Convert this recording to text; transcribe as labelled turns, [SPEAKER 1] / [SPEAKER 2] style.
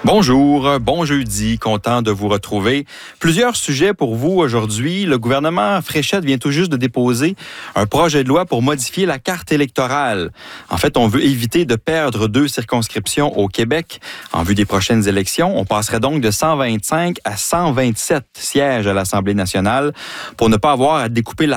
[SPEAKER 1] Bonjour, bon jeudi, content de vous retrouver. Plusieurs sujets pour vous aujourd'hui. Le gouvernement Fréchette vient tout juste de déposer un projet de loi pour modifier la carte électorale. En fait, on veut éviter de perdre 2 circonscriptions au Québec en vue des prochaines élections. On passerait donc de 125 à 127 sièges à l'Assemblée nationale pour ne pas avoir à découper la